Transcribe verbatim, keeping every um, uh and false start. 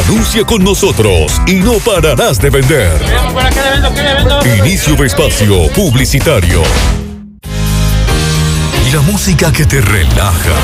Anuncia con nosotros y no pararás de vender. Inicio de espacio publicitario. Y la música que te relaja.